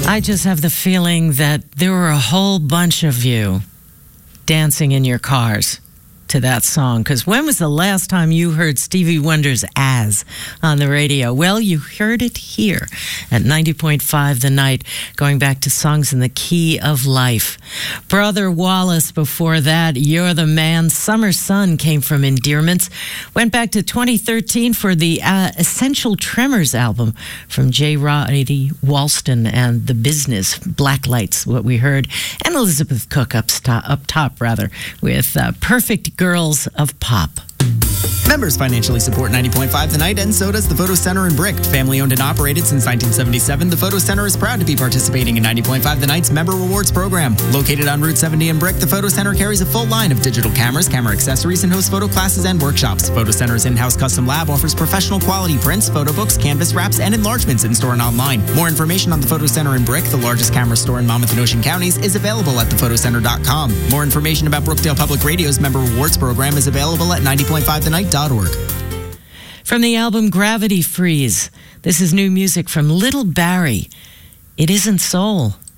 I just have the feeling that there were a whole bunch of you dancing in your cars to that song. Because when was the last time you heard Stevie Wonder's As on the radio? Well, you heard it here at 90.5 The Night, going back to songs in the key of life. Brother Wallace before that, You're the Man. Summer Sun came from Endearments. Went back to 2013 for the Essential Tremors album from J. Roddy Walston and The Business. Black Lights, what we heard. And Elizabeth Cook up top, with Perfect Girls of Pop. Members financially support 90.5 The Night, and so does the Photo Center in Brick. Family owned and operated since 1977, the Photo Center is proud to be participating in 90.5 The Night's Member Rewards program. Located on Route 70 in Brick, the Photo Center carries a full line of digital cameras, camera accessories, and hosts photo classes and workshops. Photo Center's in-house custom lab offers professional quality prints, photo books, canvas wraps, and enlargements in-store and online. More information on the Photo Center in Brick, the largest camera store in Monmouth and Ocean counties, is available at thephotoCenter.com. More information about Brookdale Public Radio's Member Rewards program is available at 90.5thenight.org. From the album Gravity Freeze, this is new music from Little Barrie. It Isn't Soul.